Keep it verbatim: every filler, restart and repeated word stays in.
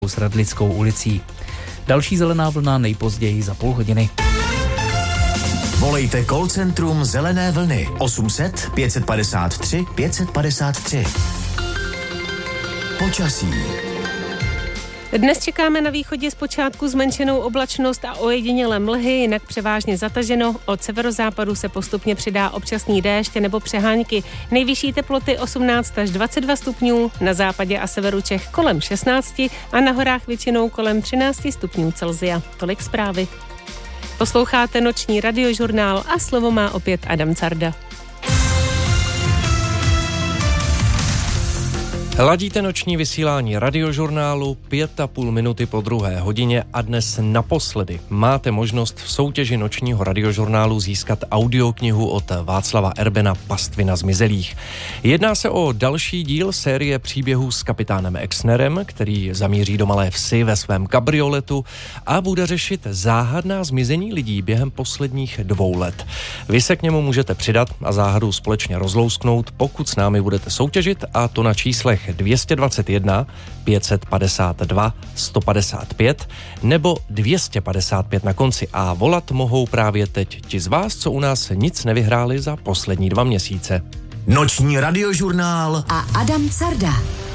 s Radlickou ulicí. Další zelená vlna nejpozději za půl hodiny. Volejte call centrum Zelené vlny osm set pět padesát tři pět padesát tři. Počasí. Dnes čekáme na východě zpočátku zmenšenou oblačnost a ojedinělé mlhy, jinak převážně zataženo. Od severozápadu se postupně přidá občasný déšť nebo přehánky. Nejvyšší teploty osmnáct až dvacet dva stupňů, na západě a severu Čech kolem šestnáct a na horách většinou kolem třináct stupňů Celsia. Tolik zprávy. Posloucháte noční radiožurnál a slovo má opět Adam Carda. Ladíte noční vysílání radiožurnálu pět a půl minuty po druhé hodině a dnes naposledy máte možnost v soutěži nočního radiožurnálu získat audioknihu od Václava Erbena Pastvina zmizelých. Jedná se o další díl série příběhů s kapitánem Exnerem, který zamíří do Malé Vsi ve svém kabrioletu a bude řešit záhadná zmizení lidí během posledních dvou let. Vy se k němu můžete přidat a záhadu společně rozlousknout, pokud s námi budete soutěžit, a to na číslech dvě stě dvacet jedna pět padesát dva sto padesát pět nebo dvě stě padesát pět na konci, a volat mohou právě teď ti z vás, co u nás nic nevyhráli za poslední dva měsíce. Noční radiožurnál a Adam Carda.